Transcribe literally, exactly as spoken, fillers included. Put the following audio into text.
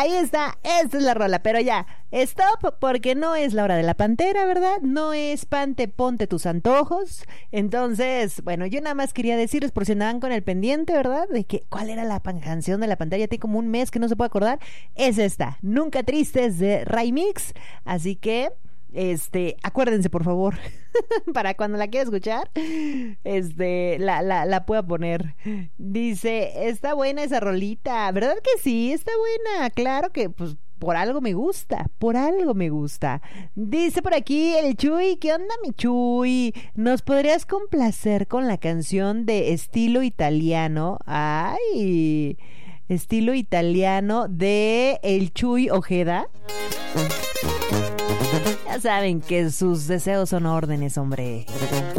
ahí está, esta es la rola, pero ya, stop, porque no es la hora de la pantera, ¿verdad? No es pante, ponte tus antojos. Entonces, bueno, yo nada más quería decirles, por si andaban con el pendiente, ¿verdad? De que cuál era la pan- canción de la pantera, ya tiene como un mes que no se puede acordar. Es esta, Nunca Tristes de Raimix. Así que, este, acuérdense, por favor, para cuando la quiera escuchar, este, la, la, la pueda poner. Dice, está buena esa rolita, ¿verdad que sí? Está buena, claro que, pues, por algo me gusta, por algo me gusta. Dice por aquí el Chuy, ¿qué onda mi Chuy? ¿Nos podrías complacer con la canción de estilo italiano? Ay, estilo italiano de el Chuy Ojeda. Ya saben que sus deseos son órdenes, hombre.